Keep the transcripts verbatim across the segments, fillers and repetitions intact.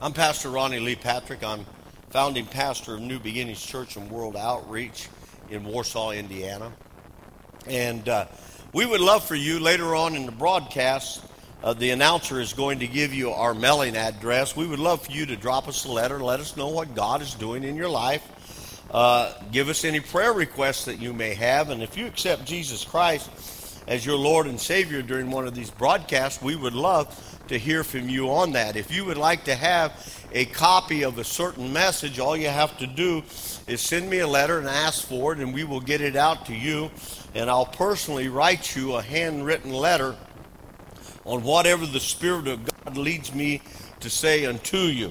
I'm Pastor Ronnie Lee Patrick. I'm founding pastor of New Beginnings Church and World Outreach in Warsaw, Indiana. And uh, we would love for you later on in the broadcast, uh, the announcer is going to give you our mailing address. We would love for you to drop us a letter and let us know what God is doing in your life. Uh, give us any prayer requests that you may have. And if you accept Jesus Christ as your Lord and Savior during one of these broadcasts, we would love to hear from you on that. If you would like to have a copy of a certain message, all you have to do is send me a letter and ask for it, and we will get it out to you. And I'll personally write you a handwritten letter on whatever the Spirit of God leads me to say unto you.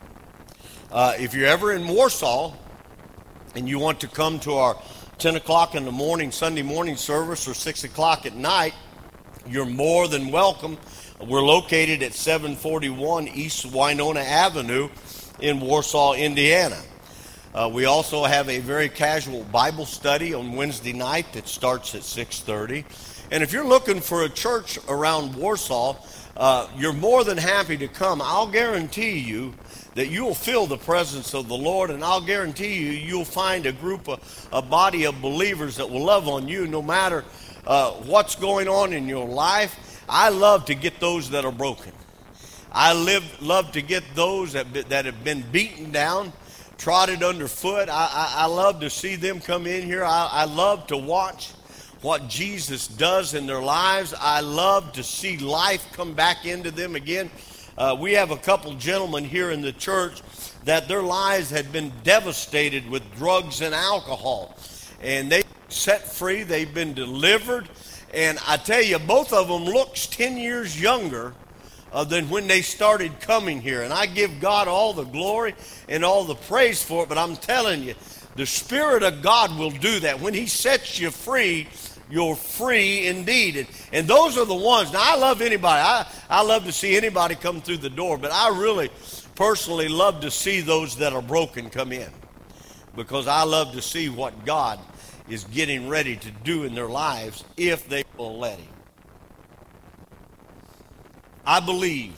Uh, if you're ever in Warsaw and you want to come to our ten o'clock in the morning, Sunday morning service, or six o'clock at night, you're more than welcome. We're located at seven forty-one East Winona Avenue in Warsaw, Indiana. Uh, we also have a very casual Bible study on Wednesday night that starts at six thirty. And if you're looking for a church around Warsaw, uh, you're more than happy to come. I'll guarantee you that you'll feel the presence of the Lord, and I'll guarantee you you'll find a group, of, a body of believers that will love on you no matter uh, what's going on in your life. I love to get those that are broken. I live, love to get those that, that have been beaten down, trodden underfoot. I, I, I love to see them come in here. I, I love to watch what Jesus does in their lives. I love to see life come back into them again. Uh, we have a couple gentlemen here in the church that their lives had been devastated with drugs and alcohol. And they set free. They've been delivered. And I tell you, both of them looks ten years younger uh, than when they started coming here. And I give God all the glory and all the praise for it. But I'm telling you, the Spirit of God will do that. When He sets you free, you're free indeed. And, and those are the ones. Now, I love anybody. I, I love to see anybody come through the door. But I really personally love to see those that are broken come in. Because I love to see what God is getting ready to do in their lives if they will let Him. I believe,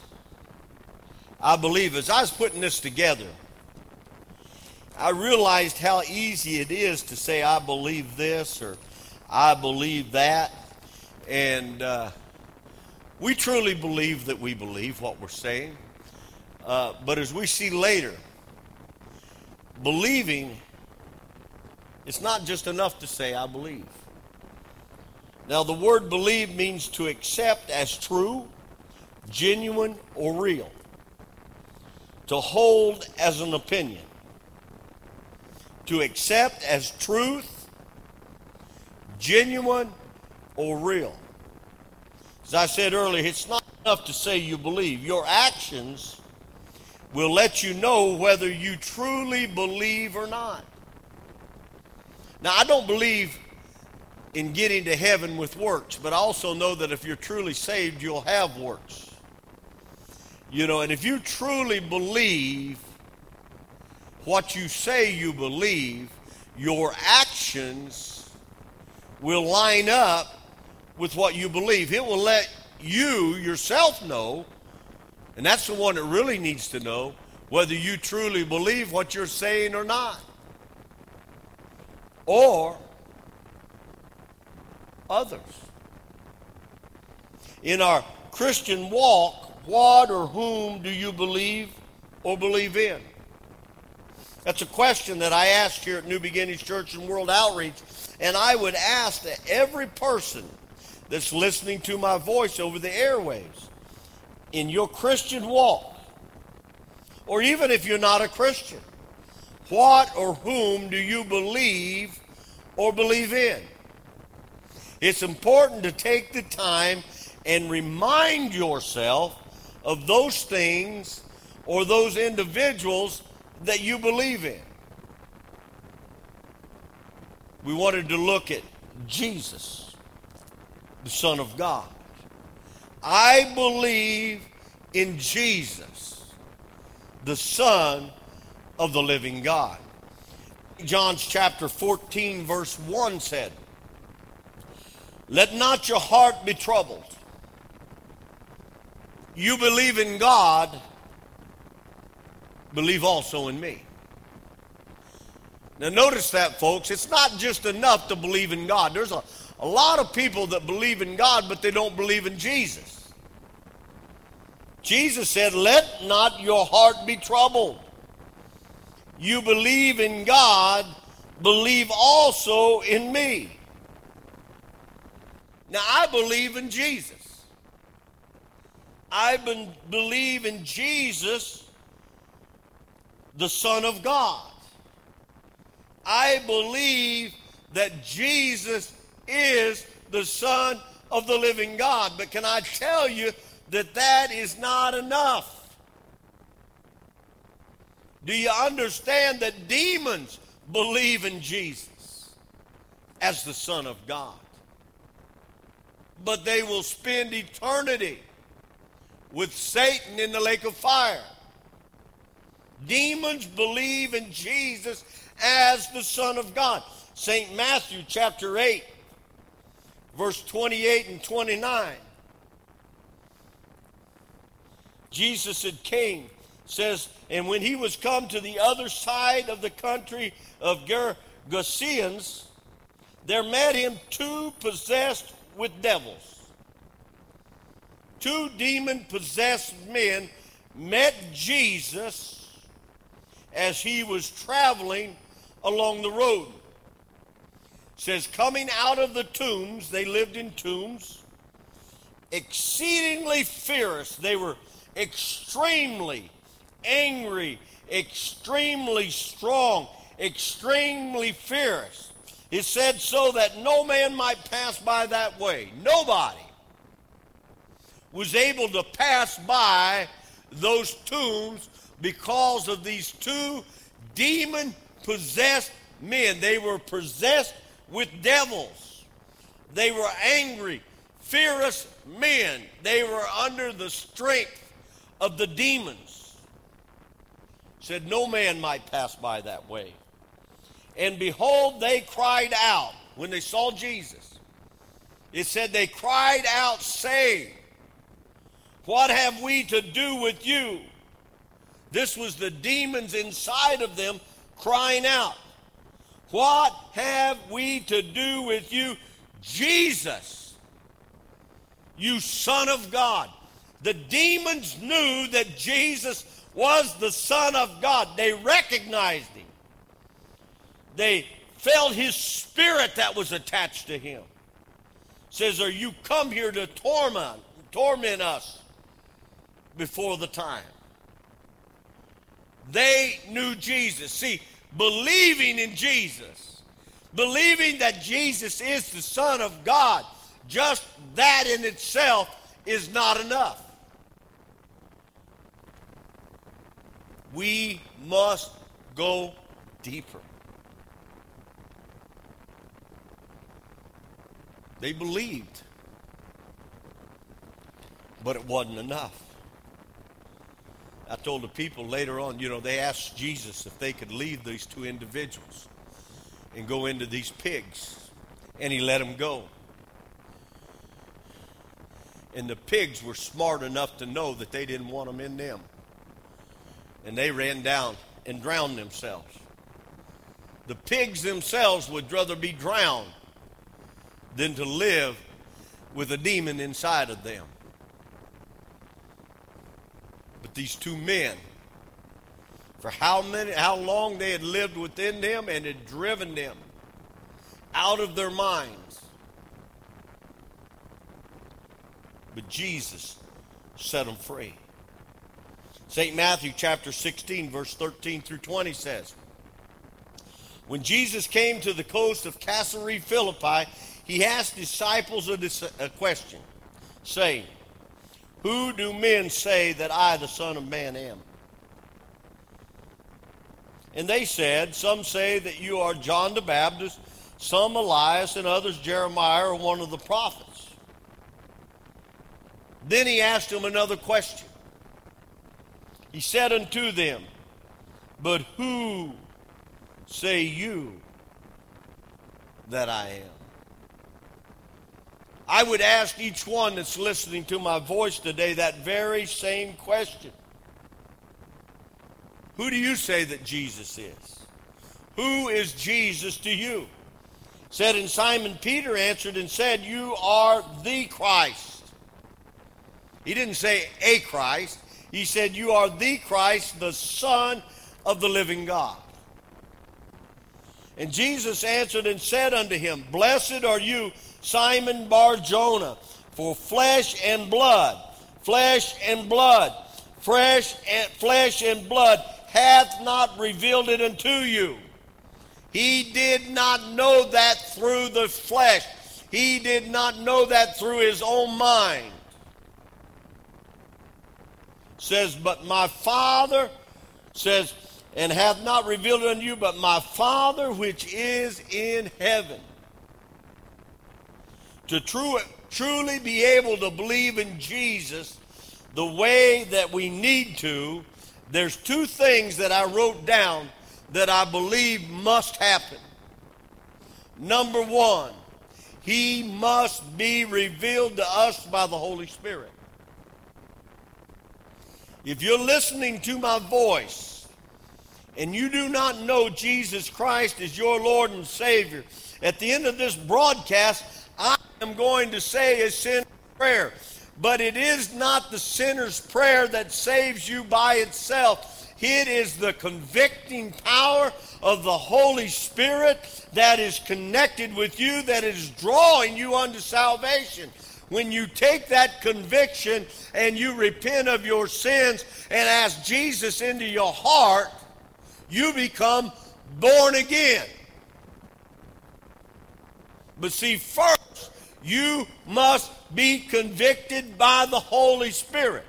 I believe as I was putting this together, I realized how easy it is to say, I believe this or I believe that. And uh, we truly believe that we believe what we're saying. Uh, but as we see later, believing, it's not just enough to say, I believe. Now, the word believe means to accept as true, genuine, or real. To hold as an opinion. To accept as truth, genuine, or real. As I said earlier, it's not enough to say you believe. Your actions will let you know whether you truly believe or not. Now, I don't believe in getting to heaven with works, but I also know that if you're truly saved, you'll have works. You know, and if you truly believe what you say you believe, your actions will line up with what you believe. It will let you yourself know, and that's the one that really needs to know, whether you truly believe what you're saying or not. Or others. In our Christian walk, what or whom do you believe or believe in? That's a question that I asked here at New Beginnings Church and World Outreach, and I would ask that every person that's listening to my voice over the airwaves, in your Christian walk, or even if you're not a Christian, what or whom do you believe or believe in? It's important to take the time and remind yourself of those things or those individuals that you believe in. We wanted to look at Jesus, the Son of God. I believe in Jesus, the Son of the living God. John chapter fourteen, verse one said, "Let not your heart be troubled. You believe in God, believe also in me. Now notice that, folks. It's not just enough to believe in God. There's a, a lot of people that believe in God, but they don't believe in Jesus. Jesus said, let not your heart be troubled. You believe in God, believe also in me. Now, I believe in Jesus. I be- believe in Jesus, the Son of God. I believe that Jesus is the Son of the living God. But can I tell you that that is not enough? Do you understand that demons believe in Jesus as the Son of God? But they will spend eternity with Satan in the lake of fire. Demons believe in Jesus as the Son of God. Saint Matthew chapter eight, verse twenty-eight and twenty-nine. Jesus had came, says, and when he was come to the other side of the country of Gergesenes, there met him two possessed with devils. Two demon-possessed men met Jesus as he was traveling along the road. It says, coming out of the tombs, they lived in tombs, exceedingly fierce. They were extremely angry, extremely strong, extremely fierce. It said so that no man might pass by that way. Nobody was able to pass by those tombs because of these two demon-possessed men. They were possessed with devils. They were angry, fierce men. They were under the strength of the demons. Said no man might pass by that way. And behold, they cried out when they saw Jesus. It said they cried out, saying, what have we to do with you? This was the demons inside of them crying out. What have we to do with you, Jesus, you Son of God? The demons knew that Jesus was the Son of God. They recognized him. They felt his spirit that was attached to him. It says, are you come here to torment, torment us before the time? They knew Jesus. See, believing in Jesus, believing that Jesus is the Son of God, just that in itself is not enough. We must go deeper. They believed, but it wasn't enough. I told the people later on, you know, they asked Jesus if they could leave these two individuals and go into these pigs, and he let them go. And the pigs were smart enough to know that they didn't want them in them. And they ran down and drowned themselves. The pigs themselves would rather be drowned than to live with a demon inside of them. But these two men, for how many, how long they had lived within them and had driven them out of their minds. But Jesus set them free. Saint Matthew chapter sixteen, verse thirteen through twenty says, when Jesus came to the coast of Caesarea Philippi, he asked disciples a question, saying, who do men say that I, the Son of Man, am? And they said, some say that you are John the Baptist, some Elias, and others Jeremiah or one of the prophets. Then he asked them another question. He said unto them, but who say you that I am? I would ask each one that's listening to my voice today that very same question. Who do you say that Jesus is? Who is Jesus to you? Said, and Simon Peter answered and said, you are the Christ. He didn't say a Christ. He said, you are the Christ, the Son of the living God. And Jesus answered and said unto him, blessed are you, Simon Bar-Jonah, for flesh and blood, flesh and blood, fresh and flesh and blood hath not revealed it unto you. He did not know that through the flesh. He did not know that through his own mind. Says, but my Father, says, and hath not revealed it unto you, but my Father which is in heaven. To true, truly be able to believe in Jesus the way that we need to, there's two things that I wrote down that I believe must happen. Number one, he must be revealed to us by the Holy Spirit. If you're listening to my voice and you do not know Jesus Christ as your Lord and Savior, at the end of this broadcast, I am going to say a sinner's prayer. But it is not the sinner's prayer that saves you by itself. It is the convicting power of the Holy Spirit that is connected with you, that is drawing you unto salvation. When you take that conviction and you repent of your sins and ask Jesus into your heart, you become born again. But see, first, you must be convicted by the Holy Spirit.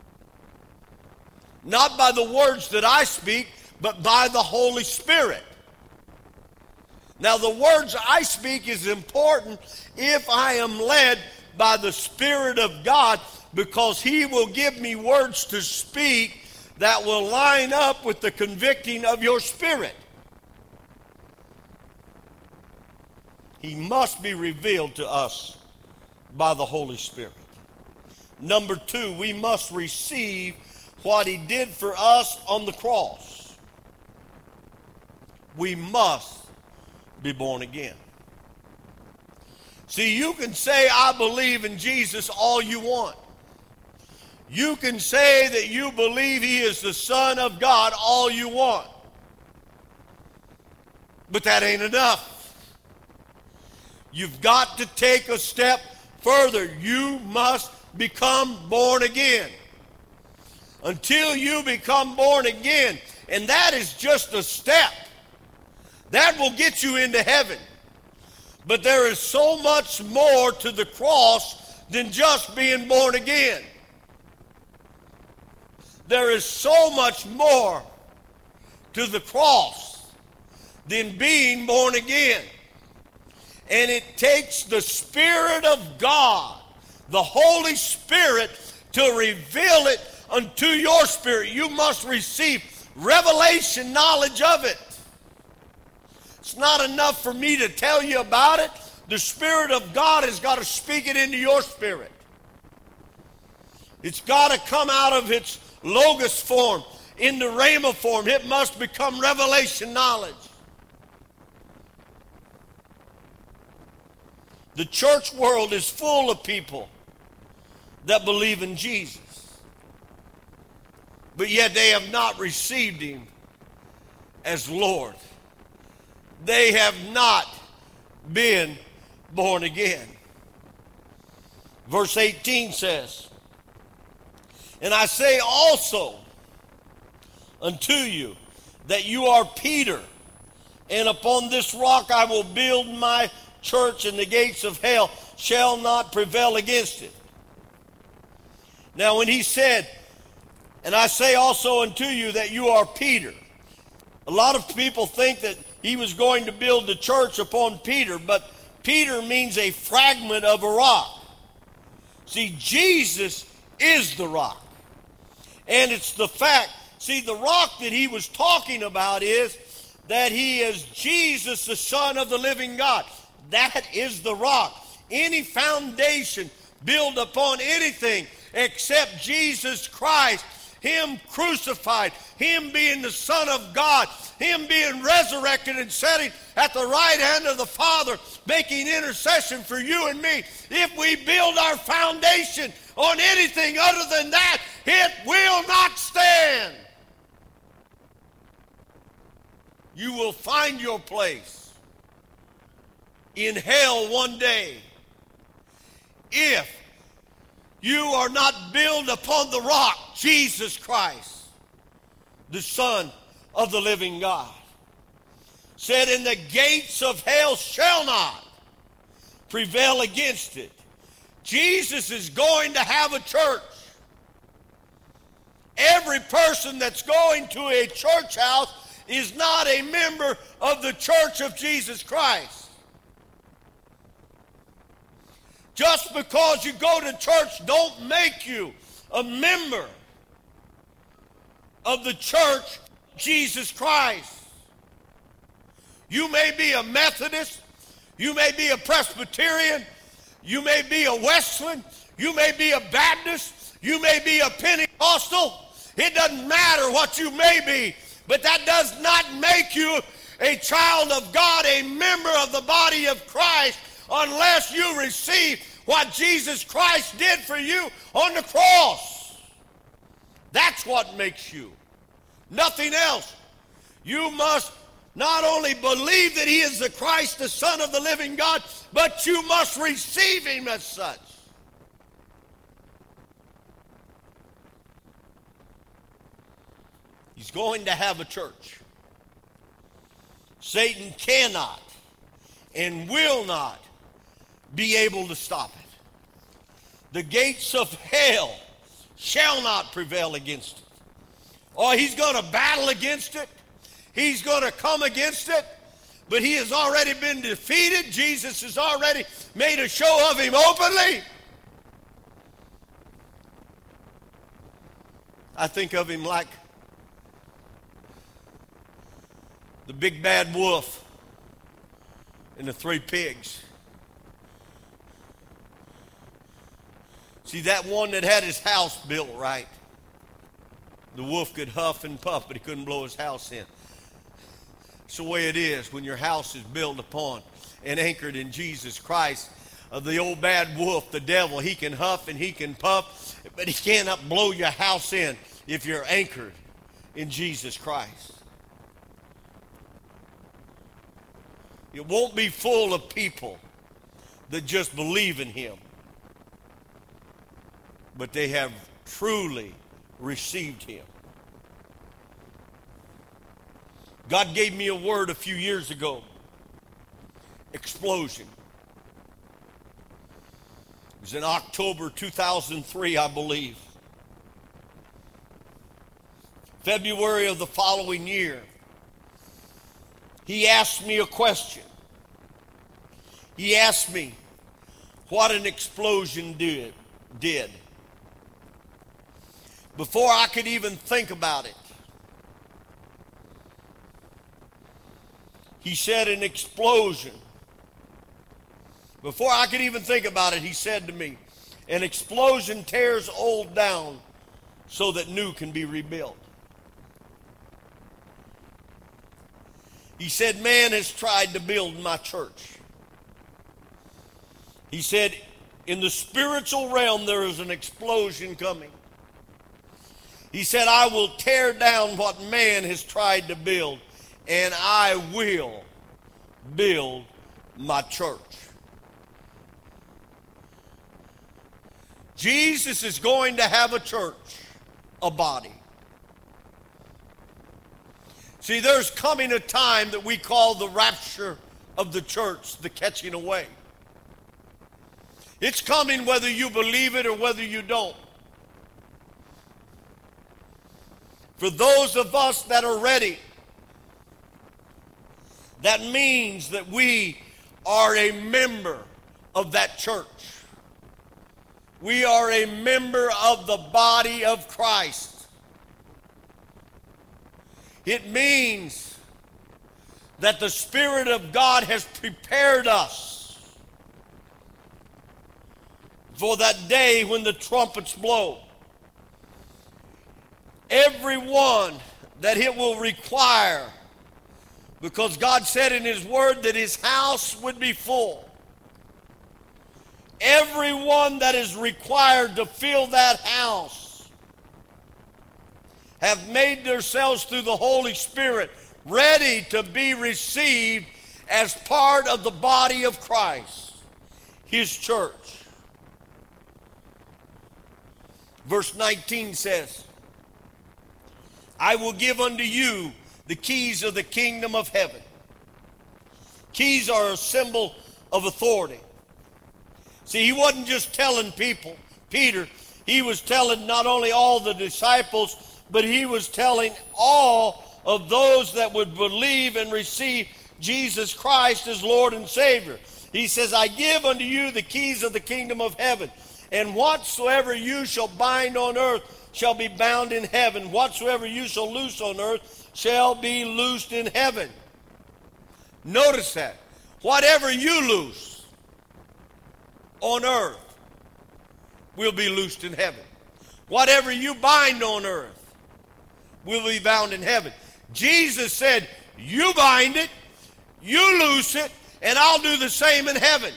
Not by the words that I speak, but by the Holy Spirit. Now, the words I speak is important if I am led by the Spirit of God, because He will give me words to speak that will line up with the convicting of your spirit. He must be revealed to us by the Holy Spirit. Number two, we must receive what He did for us on the cross. We must be born again. See, you can say, I believe in Jesus all you want. You can say that you believe He is the Son of God all you want. But that ain't enough. You've got to take a step further. You must become born again. Until you become born again, and that is just a step, that will get you into heaven. But there is so much more to the cross than just being born again. There is so much more to the cross than being born again. And it takes the Spirit of God, the Holy Spirit, to reveal it unto your spirit. You must receive revelation knowledge of it. It's not enough for me to tell you about it. The Spirit of God has got to speak it into your spirit. It's got to come out of its logos form into rhema form. It must become revelation knowledge. The church world is full of people that believe in Jesus, but yet they have not received Him as Lord. They have not been born again. Verse eighteen says, and I say also unto you that you are Peter, and upon this rock I will build my church, and the gates of hell shall not prevail against it. Now when he said, and I say also unto you that you are Peter, a lot of people think that he was going to build the church upon Peter, but Peter means a fragment of a rock. See, Jesus is the rock. And it's the fact, see, the rock that he was talking about is that he is Jesus, the Son of the living God. That is the rock. Any foundation built upon anything except Jesus Christ Him crucified, Him being the Son of God, Him being resurrected and sitting at the right hand of the Father, making intercession for you and me. If we build our foundation on anything other than that, it will not stand. You will find your place in hell one day if you are not built upon the rock, Jesus Christ, the Son of the living God. Said, and the gates of hell shall not prevail against it. Jesus is going to have a church. Every person that's going to a church house is not a member of the church of Jesus Christ. Just because you go to church don't make you a member of the church of Jesus Christ. You may be a Methodist, you may be a Presbyterian, you may be a Wesleyan, you may be a Baptist, you may be a Pentecostal. It doesn't matter what you may be, but that does not make you a child of God, a member of the body of Christ, unless you receive what Jesus Christ did for you on the cross. That's what makes you. Nothing else. You must not only believe that He is the Christ, the Son of the living God, but you must receive Him as such. He's going to have a church. Satan cannot and will not be able to stop it. The gates of hell shall not prevail against it. Oh, he's going to battle against it. He's going to come against it. But he has already been defeated. Jesus has already made a show of him openly. I think of him like the big bad wolf and the three pigs. See, that one that had his house built right, the wolf could huff and puff, but he couldn't blow his house in. It's the way it is when your house is built upon and anchored in Jesus Christ. Uh, the old bad wolf, the devil, he can huff and he can puff, but he cannot blow your house in if you're anchored in Jesus Christ. It won't be full of people that just believe in Him, but they have truly received Him. God gave me a word a few years ago. Explosion. It was in October two thousand three, I believe. February of the following year, He asked me a question. He asked me what an explosion did. did. Before I could even think about it, he said an explosion. Before I could even think about it, he said to me, an explosion tears old down so that new can be rebuilt. He said, man has tried to build my church. He said, in the spiritual realm, there is an explosion coming. He said, I will tear down what man has tried to build, and I will build my church. Jesus is going to have a church, a body. See, there's coming a time that we call the rapture of the church, the catching away. It's coming whether you believe it or whether you don't. For those of us that are ready, that means that we are a member of that church. We are a member of the body of Christ. It means that the Spirit of God has prepared us for that day when the trumpets blow. everyone that it will require, because God said in his word that his house would be full. Everyone that is required to fill that house have made themselves through the Holy Spirit ready to be received as part of the body of Christ, his church. Verse nineteen says, I will give unto you the keys of the kingdom of heaven. Keys are a symbol of authority. See, he wasn't just telling people, Peter, he was telling not only all the disciples, but he was telling all of those that would believe and receive Jesus Christ as Lord and Savior. He says, I give unto you the keys of the kingdom of heaven, and whatsoever you shall bind on earth shall be bound in heaven. Whatsoever you shall loose on earth shall be loosed in heaven. Notice that. Whatever you loose on earth will be loosed in heaven. Whatever you bind on earth will be bound in heaven. Jesus said, you bind it, you loose it, and I'll do the same in heaven.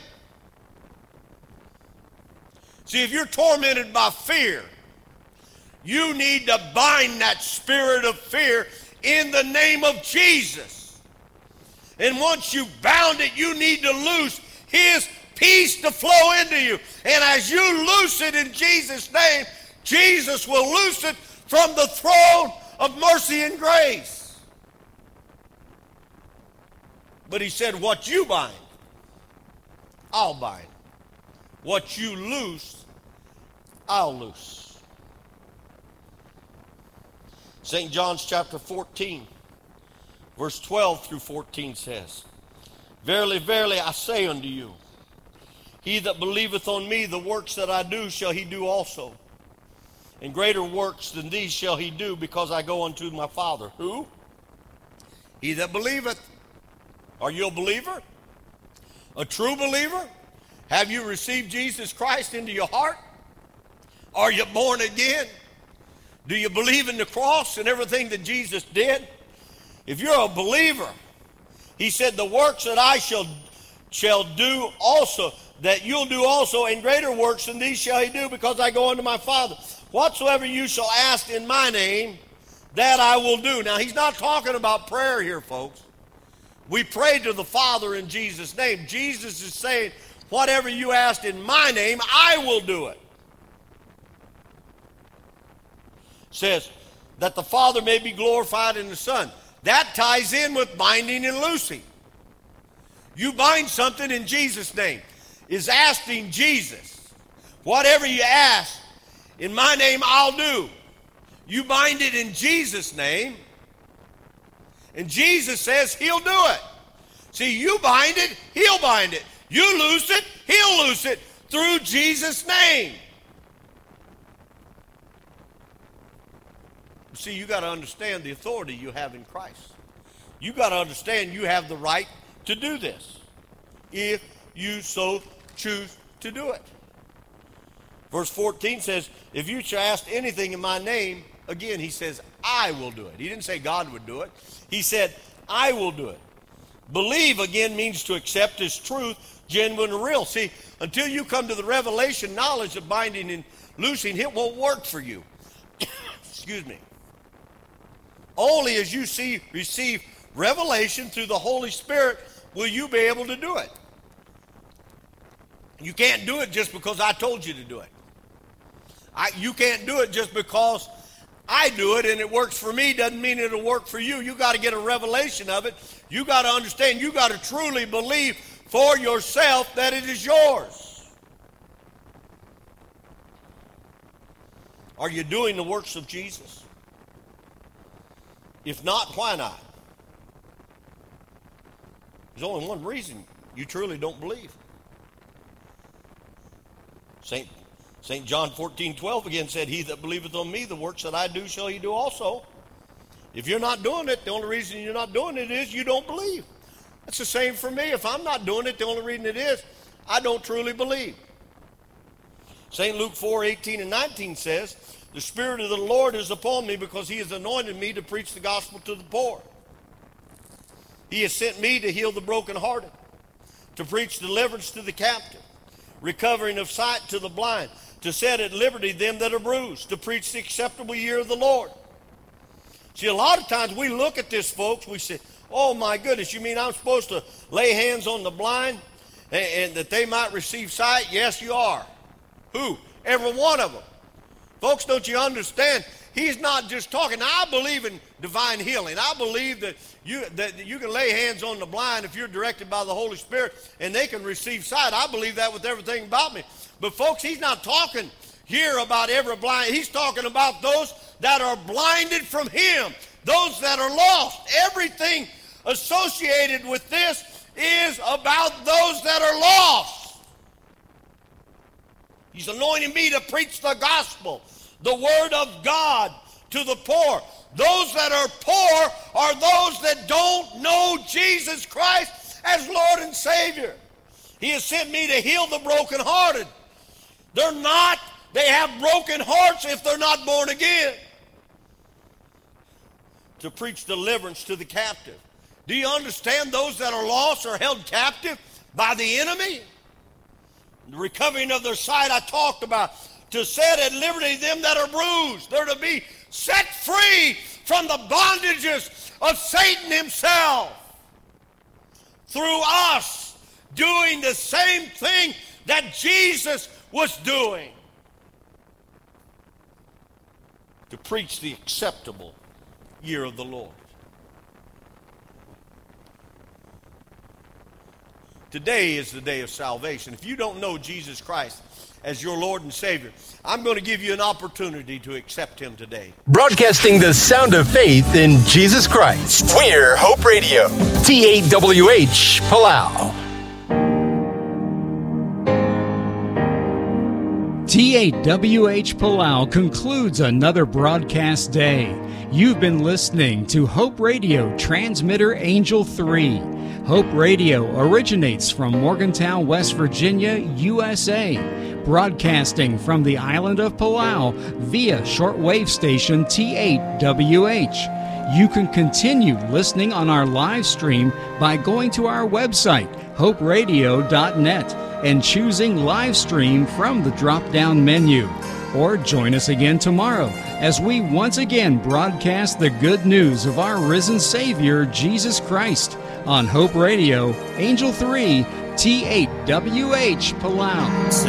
See, if you're tormented by fear, you need to bind that spirit of fear in the name of Jesus. And once you bound it, you need to loose his peace to flow into you. And as you loose it in Jesus' name, Jesus will loose it from the throne of mercy and grace. But he said, what you bind, I'll bind. What you loose, I'll loose. Saint John's chapter fourteen, verse twelve through fourteen says, Verily, verily, I say unto you, he that believeth on me, the works that I do shall he do also. And greater works than these shall he do, because I go unto my Father. Who? He that believeth. Are you a believer? A true believer? Have you received Jesus Christ into your heart? Are you born again? Do you believe in the cross and everything that Jesus did? If you're a believer, he said, the works that I shall, shall do also, that you'll do also, and greater works than these shall he do, because I go unto my Father. Whatsoever you shall ask in my name, that I will do. Now, he's not talking about prayer here, folks. We pray to the Father in Jesus' name. Jesus is saying, whatever you ask in my name, I will do it. Says, that the Father may be glorified in the Son. That ties in with binding and loosing. You bind something in Jesus' name. Is asking Jesus, whatever you ask, in my name I'll do. You bind it in Jesus' name, and Jesus says he'll do it. See, you bind it, he'll bind it. You loose it, he'll loose it through Jesus' name. See, you got to understand the authority you have in Christ. You got to understand you have the right to do this if you so choose to do it. Verse fourteen says, if you shall ask anything in my name, again, he says, I will do it. He didn't say God would do it. He said, I will do it. Believe, again, means to accept as truth, genuine and real. See, until you come to the revelation knowledge of binding and loosing, it won't work for you. Excuse me. Only as you see, receive revelation through the Holy Spirit will you be able to do it. You can't do it just because I told you to do it. I, you can't do it just because I do it and it works for me doesn't mean it'll work for you. You got to get a revelation of it. You got to understand. You got to truly believe for yourself that it is yours. Are you doing the works of Jesus? If not, why not? There's only one reason: you truly don't believe. Saint Saint John fourteen twelve again said, he that believeth on me, the works that I do shall he do also. If you're not doing it, the only reason you're not doing it is you don't believe. That's the same for me. If I'm not doing it, the only reason it is I don't truly believe. Saint Luke four eighteen and nineteen says, The Spirit of the Lord is upon me because he has anointed me to preach the gospel to the poor. He has sent me to heal the brokenhearted, to preach deliverance to the captive, recovering of sight to the blind, to set at liberty them that are bruised, to preach the acceptable year of the Lord. See, a lot of times we look at this, folks, we say, oh my goodness, you mean I'm supposed to lay hands on the blind and, and that they might receive sight? Yes, you are. Who? Every one of them. Folks, don't you understand? He's not just talking. Now, I believe in divine healing. I believe that you that you can lay hands on the blind if you're directed by the Holy Spirit and they can receive sight. I believe that with everything about me. But folks, he's not talking here about every blind. He's talking about those that are blinded from him, those that are lost. Everything associated with this is about those that are lost. He's anointing me to preach the gospel, the word of God to the poor. Those that are poor are those that don't know Jesus Christ as Lord and Savior. He has sent me to heal the brokenhearted. They're not, they have broken hearts if they're not born again. To preach deliverance to the captive. Do you understand those that are lost are held captive by the enemy? The recovering of their sight I talked about. To set at liberty them that are bruised. They're to be set free from the bondages of Satan himself. Through us doing the same thing that Jesus was doing. To preach the acceptable year of the Lord. Today is the day of salvation. If you don't know Jesus Christ as your Lord and Savior, I'm going to give you an opportunity to accept him today. Broadcasting the sound of faith in Jesus Christ. We're Hope Radio. T eight W H Palau. T eight W H Palau concludes another broadcast day. You've been listening to Hope Radio Transmitter Angel three. Hope Radio originates from Morgantown, West Virginia, U S A, broadcasting from the island of Palau via shortwave station T eight W H. You can continue listening on our live stream by going to our website, hope radio dot net, and choosing live stream from the drop-down menu. Or join us again tomorrow as we once again broadcast the good news of our risen Savior, Jesus Christ, on Hope Radio, Angel three, T eight W H Palau.